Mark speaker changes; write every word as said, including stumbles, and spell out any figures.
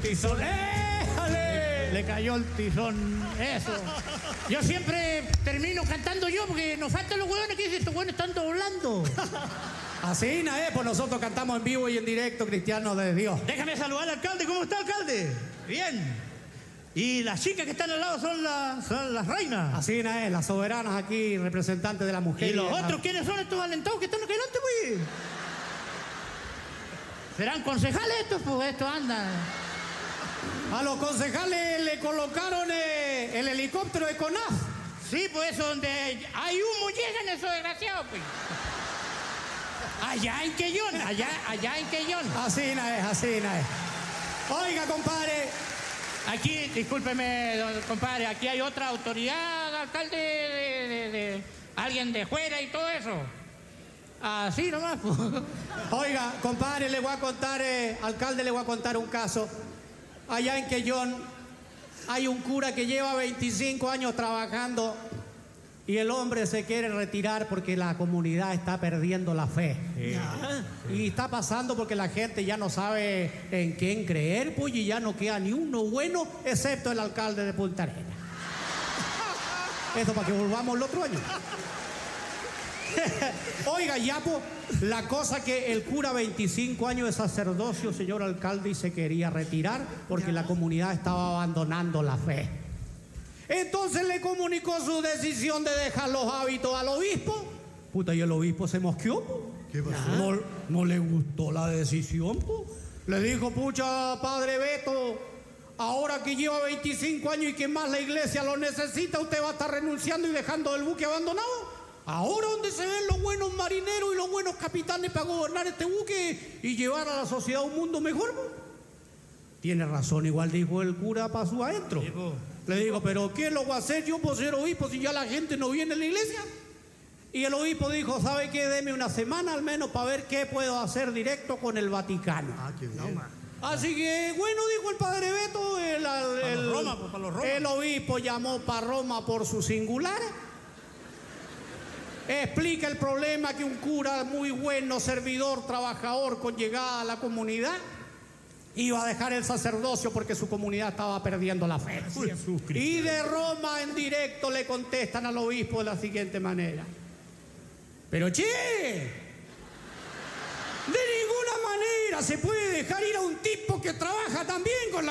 Speaker 1: tizón.
Speaker 2: ¡Éjale!
Speaker 1: Le cayó el tizón, eso. Yo siempre termino cantando yo porque nos faltan los hueones que dicen, estos hueones están doblando.
Speaker 2: Así, Naé, pues nosotros cantamos en vivo y en directo, cristianos de Dios.
Speaker 1: Déjame saludar al alcalde. ¿Cómo está, alcalde? Bien. Y las chicas que están al lado son las, son las reinas.
Speaker 2: Así, Naé, las soberanas aquí, representantes de la mujer.
Speaker 1: ¿Y los
Speaker 2: la...
Speaker 1: otros quiénes son estos alentados que están aquí adelante, pues? ¿Serán concejales estos? Pues estos andan.
Speaker 2: A los concejales le colocaron eh, el helicóptero de CONAF.
Speaker 1: Sí, pues eso donde hay humo llegan esos desgraciados, pues. Allá en Quellón, allá, allá en Quellón.
Speaker 2: Así, Naé, así, Naé. Oiga, compadre.
Speaker 1: Aquí, discúlpeme, don- compadre, aquí hay otra autoridad, alcalde, de, de- de- alguien de fuera y todo eso. Así nomás, pues.
Speaker 2: Oiga, compadre, le voy a contar, eh, alcalde, le voy a contar un caso. Allá en Quellón hay un cura que lleva veinticinco años trabajando y el hombre se quiere retirar porque la comunidad está perdiendo la fe. Y está pasando porque la gente ya no sabe en quién creer, pues, y ya no queda ni uno bueno, excepto el alcalde de Punta Arenas. Eso para que volvamos el otro año. Oiga, ya, pues, la cosa que el cura, veinticinco años de sacerdocio, señor alcalde, y se quería retirar porque la comunidad estaba abandonando la fe. Entonces le comunicó su decisión de dejar los hábitos al obispo. Puta, y el obispo se mosqueó, po.
Speaker 3: ¿Qué pasó?
Speaker 2: No, no le gustó la decisión, po. Le dijo, pucha, padre Beto, ahora que lleva veinticinco años y que más la iglesia lo necesita, usted va a estar renunciando y dejando el buque abandonado. Ahora donde se ven los buenos marineros y los buenos capitanes para gobernar este buque y llevar a la sociedad a un mundo mejor, po. Tiene razón, igual dijo el cura para su adentro. Le digo, pero ¿qué lo voy a hacer yo por ser obispo si ya la gente no viene a la iglesia? Y el obispo dijo, ¿sabe qué? Deme una semana al menos para ver qué puedo hacer directo con el Vaticano.
Speaker 3: Ah, qué bien.
Speaker 2: Así que, bueno, dijo el padre Beto, el, el,
Speaker 1: Para los
Speaker 2: el-
Speaker 1: Roma, pues, para los Roma.
Speaker 2: el obispo llamó para Roma por su singular. Explica el problema que un cura muy bueno, servidor, trabajador, con llegada a la comunidad, iba a dejar el sacerdocio porque su comunidad estaba perdiendo la fe. Y de Roma en directo le contestan al obispo de la siguiente manera. Pero che, de ninguna manera se puede dejar ir a un tipo que trabaja tan bien con la